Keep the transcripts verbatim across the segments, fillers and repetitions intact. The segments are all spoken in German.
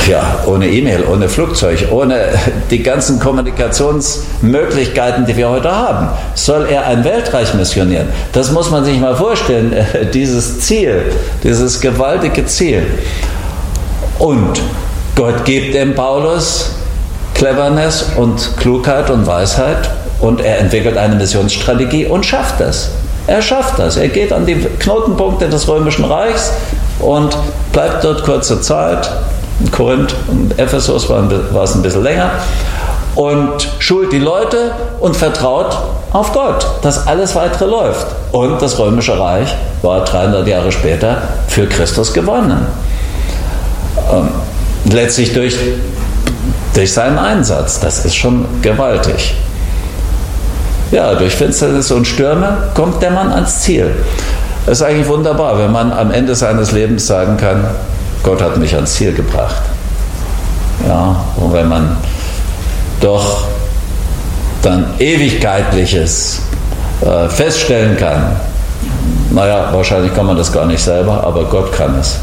ja, ohne E-Mail, ohne Flugzeug, ohne die ganzen Kommunikationsmöglichkeiten, die wir heute haben, soll er ein Weltreich missionieren. Das muss man sich mal vorstellen, dieses Ziel, dieses gewaltige Ziel. Und Gott gibt dem Paulus Cleverness und Klugheit und Weisheit und er entwickelt eine Missionsstrategie und schafft das. Er schafft das. Er geht an die Knotenpunkte des Römischen Reichs und bleibt dort kurze Zeit. In Korinth und Ephesus war es ein bisschen länger. Und schult die Leute und vertraut auf Gott, dass alles Weitere läuft. Und das Römische Reich war dreihundert Jahre später für Christus gewonnen. Ähm, letztlich durch, durch seinen Einsatz. Das ist schon gewaltig. Ja, durch Finsternis und Stürme kommt der Mann ans Ziel. Es ist eigentlich wunderbar, wenn man am Ende seines Lebens sagen kann, Gott hat mich ans Ziel gebracht. Ja, und wenn man doch dann Ewigkeitliches äh, feststellen kann, naja, wahrscheinlich kann man das gar nicht selber, aber Gott kann es.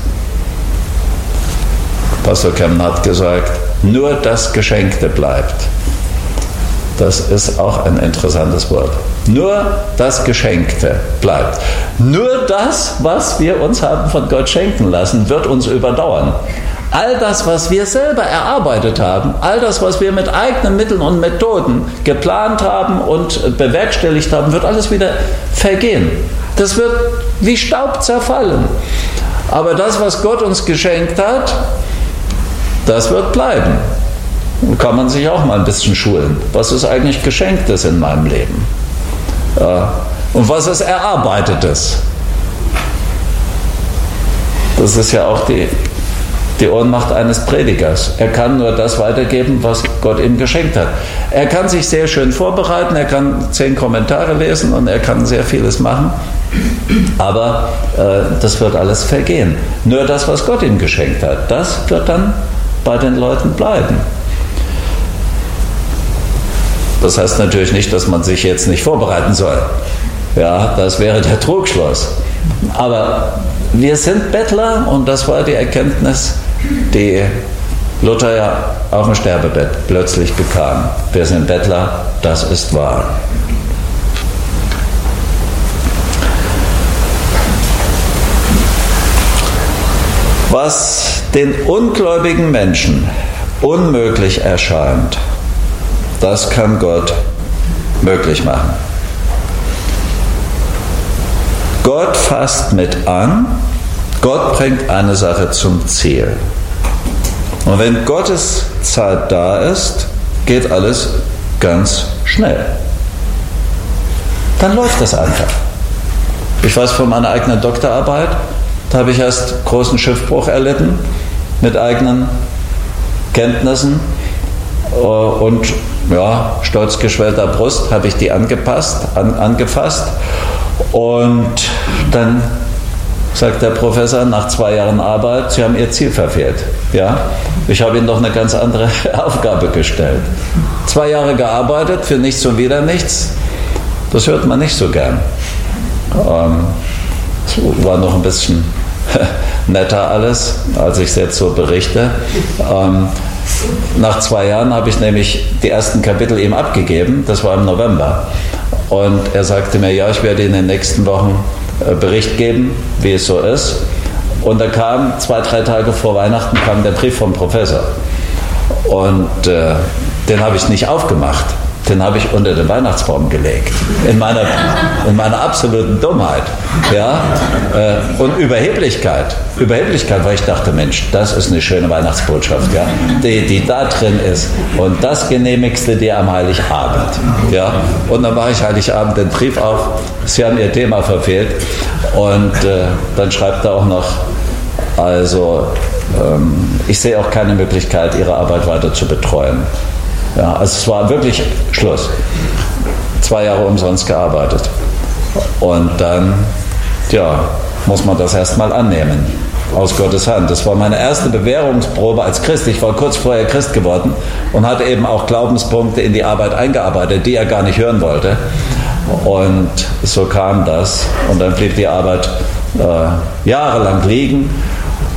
Pastor Kemmen hat gesagt, nur das Geschenkte bleibt. Das ist auch ein interessantes Wort. Nur das Geschenkte bleibt. Nur das, was wir uns haben von Gott schenken lassen, wird uns überdauern. All das, was wir selber erarbeitet haben, all das, was wir mit eigenen Mitteln und Methoden geplant haben und bewerkstelligt haben, wird alles wieder vergehen. Das wird wie Staub zerfallen. Aber das, was Gott uns geschenkt hat, das wird bleiben. Und kann man sich auch mal ein bisschen schulen. Was ist eigentlich Geschenktes in meinem Leben? Ja. Und was ist Erarbeitetes? Das ist ja auch die, die Ohnmacht eines Predigers. Er kann nur das weitergeben, was Gott ihm geschenkt hat. Er kann sich sehr schön vorbereiten, er kann zehn Kommentare lesen und er kann sehr vieles machen. Aber äh, das wird alles vergehen. Nur das, was Gott ihm geschenkt hat, das wird dann bei den Leuten bleiben. Das heißt natürlich nicht, dass man sich jetzt nicht vorbereiten soll. Ja, das wäre der Trugschluss. Aber wir sind Bettler und das war die Erkenntnis, die Luther ja auf dem Sterbebett plötzlich bekam. Wir sind Bettler, das ist wahr. Was den ungläubigen Menschen unmöglich erscheint, das kann Gott möglich machen. Gott fasst mit an, Gott bringt eine Sache zum Ziel. Und wenn Gottes Zeit da ist, geht alles ganz schnell. Dann läuft das einfach. Ich weiß von meiner eigenen Doktorarbeit, da habe ich erst großen Schiffbruch erlitten mit eigenen Kenntnissen und ja, stolz geschwellter Brust habe ich die angepasst, an, angefasst und dann sagt der Professor nach zwei Jahren Arbeit, Sie haben Ihr Ziel verfehlt. Ja, ich habe Ihnen doch eine ganz andere Aufgabe gestellt. Zwei Jahre gearbeitet für nichts und wieder nichts, das hört man nicht so gern. Ähm, war noch ein bisschen netter alles, als ich es jetzt so berichte. Ähm, nach zwei Jahren habe ich nämlich die ersten Kapitel ihm abgegeben, das war im November. Und er sagte mir, ja, ich werde in den nächsten Wochen äh, Bericht geben, wie es so ist. Und da kam, zwei, drei Tage vor Weihnachten, kam der Brief vom Professor. Und äh, den habe ich nicht aufgemacht. Den habe ich unter den Weihnachtsbaum gelegt. In meiner, in meiner absoluten Dummheit. Ja? Äh, und Überheblichkeit. Überheblichkeit, weil ich dachte, Mensch, das ist eine schöne Weihnachtsbotschaft, ja? die, die da drin ist. Und das genehmigst du dir am Heiligabend. Ja? Und dann mache ich Heiligabend den Brief auf. Sie haben Ihr Thema verfehlt. Und äh, dann schreibt er auch noch, also ähm, ich sehe auch keine Möglichkeit, Ihre Arbeit weiter zu betreuen. Ja, also es war wirklich Schluss. Zwei Jahre umsonst gearbeitet. Und dann, ja, muss man das erstmal annehmen. Aus Gottes Hand. Das war meine erste Bewährungsprobe als Christ. Ich war kurz vorher Christ geworden und hatte eben auch Glaubenspunkte in die Arbeit eingearbeitet, die er gar nicht hören wollte. Und so kam das. Und dann blieb die Arbeit äh, jahrelang liegen.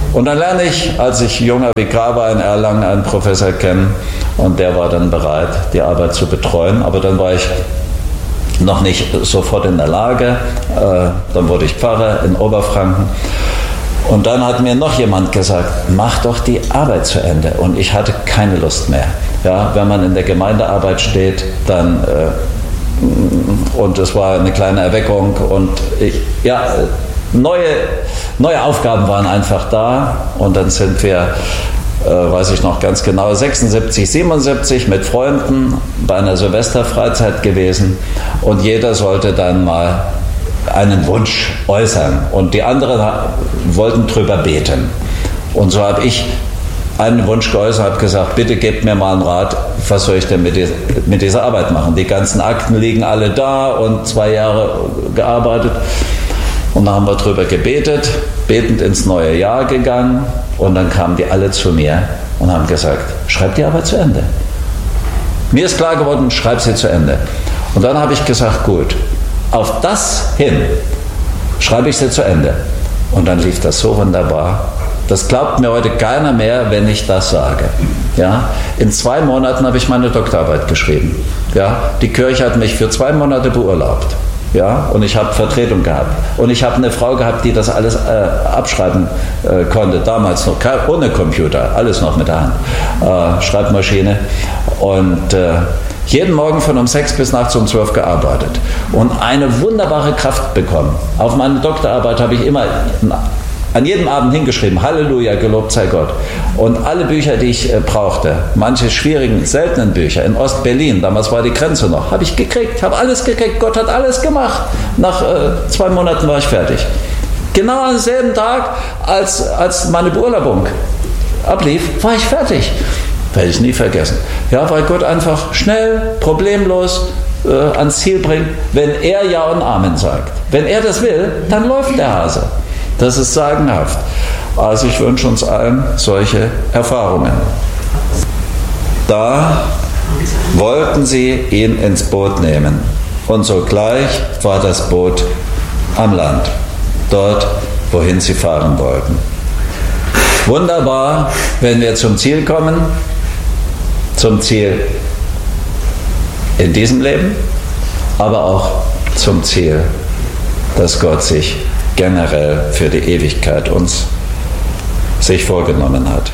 Und dann lerne ich, als ich junger Vikar war in Erlangen, einen Professor kennen und der war dann bereit, die Arbeit zu betreuen. Aber dann war ich noch nicht sofort in der Lage. Äh, dann wurde ich Pfarrer in Oberfranken. Und dann hat mir noch jemand gesagt, mach doch die Arbeit zu Ende. Und ich hatte keine Lust mehr. Ja, wenn man in der Gemeindearbeit steht, dann... Äh, und es war eine kleine Erweckung und ich, ja, neue, neue Aufgaben waren einfach da und dann sind wir, äh, weiß ich noch ganz genau, sechsundsiebzig, siebenundsiebzig mit Freunden bei einer Silvesterfreizeit gewesen und jeder sollte dann mal einen Wunsch äußern und die anderen wollten drüber beten. Und so habe ich einen Wunsch geäußert, habe gesagt, bitte gebt mir mal einen Rat, was soll ich denn mit, die, mit dieser Arbeit machen? Die ganzen Akten liegen alle da und zwei Jahre gearbeitet. Und dann haben wir drüber gebetet, betend ins neue Jahr gegangen und dann kamen die alle zu mir und haben gesagt, schreib die Arbeit zu Ende. Mir ist klar geworden, schreib sie zu Ende. Und dann habe ich gesagt, gut, auf das hin schreibe ich sie zu Ende. Und dann lief das so wunderbar. Das glaubt mir heute keiner mehr, wenn ich das sage. Ja? In zwei Monaten habe ich meine Doktorarbeit geschrieben. Ja? Die Kirche hat mich für zwei Monate beurlaubt. Ja? Und ich habe Vertretung gehabt. Und ich habe eine Frau gehabt, die das alles äh, abschreiben äh, konnte. Damals noch ohne Computer, alles noch mit der Hand. Äh, Schreibmaschine. Und äh, jeden Morgen von um sechs bis nachts um zwölf gearbeitet. Und eine wunderbare Kraft bekommen. Auf meine Doktorarbeit habe ich immer... an jedem Abend hingeschrieben, Halleluja, gelobt sei Gott. Und alle Bücher, die ich äh, brauchte, manche schwierigen, seltenen Bücher in Ost-Berlin, damals war die Grenze noch, habe ich gekriegt, habe alles gekriegt, Gott hat alles gemacht. Nach äh, zwei Monaten war ich fertig. Genau am selben Tag, als, als meine Beurlaubung ablief, war ich fertig. Werde ich nie vergessen. Ja, weil Gott einfach schnell, problemlos äh, ans Ziel bringt, wenn er Ja und Amen sagt. Wenn er das will, dann läuft der Hase. Das ist sagenhaft. Also ich wünsche uns allen solche Erfahrungen. Da wollten sie ihn ins Boot nehmen. Und sogleich war das Boot am Land, dort, wohin sie fahren wollten. Wunderbar, wenn wir zum Ziel kommen, zum Ziel in diesem Leben, aber auch zum Ziel, dass Gott sich generell für die Ewigkeit uns sich vorgenommen hat.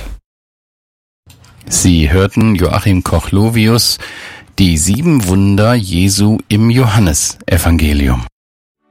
Sie hörten Joachim Koch-Lovius, die sieben Wunder Jesu im Johannesevangelium.